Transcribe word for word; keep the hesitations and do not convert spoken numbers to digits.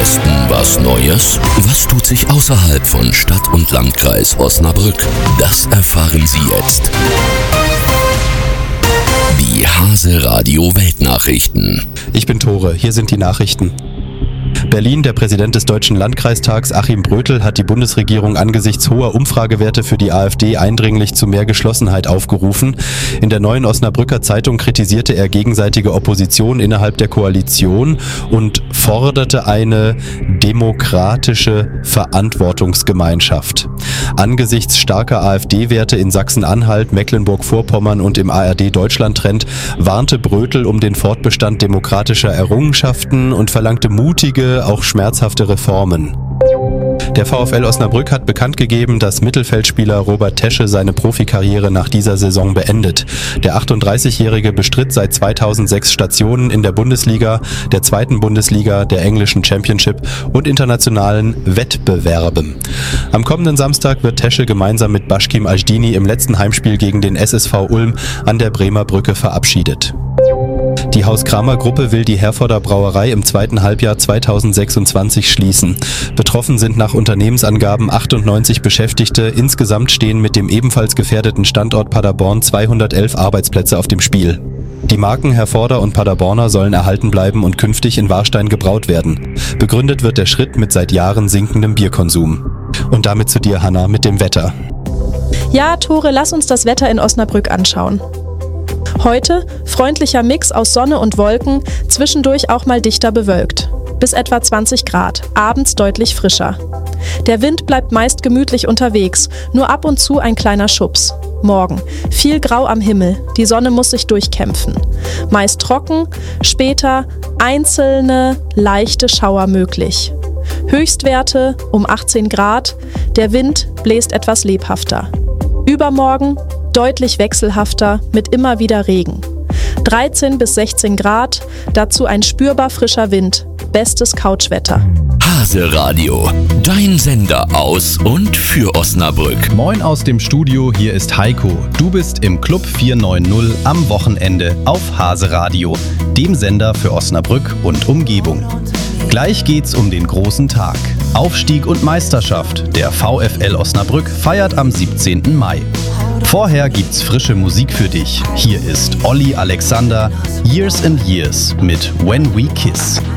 Westen was Neues? Was tut sich außerhalb von Stadt und Landkreis Osnabrück? Das erfahren Sie jetzt. Die Hase Radio Weltnachrichten. Ich bin Tore, hier sind die Nachrichten. Berlin, der Präsident des Deutschen Landkreistags Achim Brötel hat die Bundesregierung angesichts hoher Umfragewerte für die AfD eindringlich zu mehr Geschlossenheit aufgerufen. In der Neuen Osnabrücker Zeitung kritisierte er gegenseitige Opposition innerhalb der Koalition und forderte eine demokratische Verantwortungsgemeinschaft. Angesichts starker AfD-Werte in Sachsen-Anhalt, Mecklenburg-Vorpommern und im A R D-Deutschland-Trend warnte Brötel um den Fortbestand demokratischer Errungenschaften und verlangte mutige, auch schmerzhafte Reformen. Der VfL Osnabrück hat bekannt gegeben, dass Mittelfeldspieler Robert Tesche seine Profikarriere nach dieser Saison beendet. Der achtunddreißigjährige bestritt seit zweitausendsechs Stationen in der Bundesliga, der zweiten Bundesliga, der englischen Championship und internationalen Wettbewerben. Am kommenden Samstag wird Tesche gemeinsam mit Başkim Ajdini im letzten Heimspiel gegen den S S V Ulm an der Bremer Brücke verabschiedet. Die Haus-Kramer-Gruppe will die Herforder Brauerei im zweiten Halbjahr zweitausendsechsundzwanzig schließen. Betroffen sind nach Unternehmensangaben achtundneunzig Beschäftigte. Insgesamt stehen mit dem ebenfalls gefährdeten Standort Paderborn zweihundertelf Arbeitsplätze auf dem Spiel. Die Marken Herforder und Paderborner sollen erhalten bleiben und künftig in Warstein gebraut werden. Begründet wird der Schritt mit seit Jahren sinkendem Bierkonsum. Und damit zu dir, Hanna, mit dem Wetter. Ja, Tore, lass uns das Wetter in Osnabrück anschauen. Heute freundlicher Mix aus Sonne und Wolken, zwischendurch auch mal dichter bewölkt. Bis etwa zwanzig Grad, abends deutlich frischer. Der Wind bleibt meist gemütlich unterwegs, nur ab und zu ein kleiner Schubs. Morgen, viel Grau am Himmel, die Sonne muss sich durchkämpfen. Meist trocken, später einzelne leichte Schauer möglich. Höchstwerte um achtzehn Grad, der Wind bläst etwas lebhafter. Übermorgen deutlich wechselhafter mit immer wieder Regen. dreizehn bis sechzehn Grad, dazu ein spürbar frischer Wind. Bestes Couchwetter. Hase Radio, dein Sender aus und für Osnabrück. Moin aus dem Studio, hier ist Heiko. Du bist im Club vierhundertneunzig am Wochenende auf Hase Radio, dem Sender für Osnabrück und Umgebung. Gleich geht's um den großen Tag. Aufstieg und Meisterschaft. Der VfL Osnabrück feiert am siebzehnten Mai. Vorher gibt's frische Musik für dich. Hier ist Olli Alexander, Years and Years mit When We Kiss.